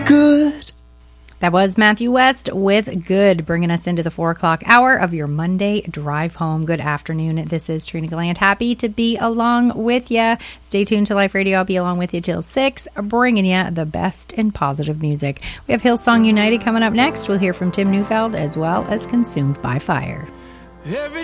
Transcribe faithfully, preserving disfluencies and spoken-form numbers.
good. That was Matthew West with Good, bringing us into the four o'clock hour of your Monday drive home. Good afternoon. This is Trina Gallant. Happy to be along with you. Stay tuned to Life Radio. I'll be along with you till six, bringing you the best in positive music. We have Hillsong United coming up next. We'll hear from Tim Neufeld as well as Consumed by Fire. Every